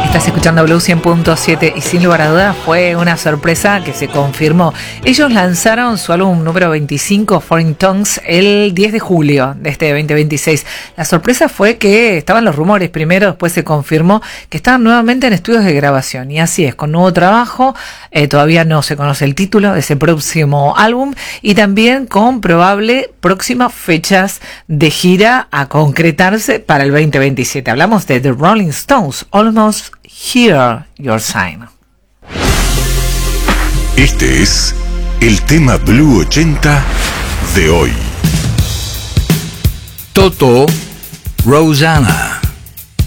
Estás escuchando Blue 100.7 y sin lugar a dudas fue una sorpresa que se confirmó. Ellos lanzaron su álbum número 25, Foreign Tongues, el 10 de julio de este 2026. La sorpresa fue que estaban los rumores primero, después se confirmó que estaban nuevamente en estudios de grabación. Y así es, con nuevo trabajo, todavía no se conoce el título de ese próximo álbum y también con probable próximas fechas de gira a concretarse para el 2027. Hablamos de The Rolling Stones, Almost Hear Your Sign. Este es el tema Blue 80 de hoy. Toto, Rosanna.